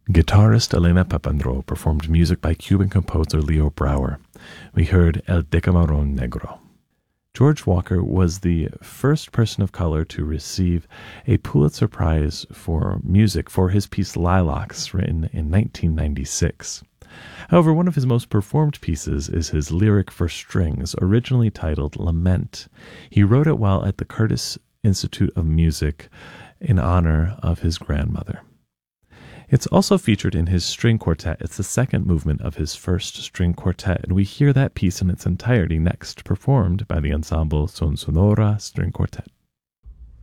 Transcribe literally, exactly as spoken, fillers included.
Guitarist Elena Papandreou performed music by Cuban composer Leo Brouwer. We heard El Decameron Negro. George Walker was the first person of color to receive a Pulitzer Prize for music for his piece Lilacs, written in nineteen ninety-six. However, one of his most performed pieces is his lyric for strings, originally titled Lament. He wrote it while at the Curtis Institute of Music in honor of his grandmother. It's also featured in his string quartet. It's the second movement of his first string quartet, and we hear that piece in its entirety next, performed by the ensemble Son Sonora String Quartet.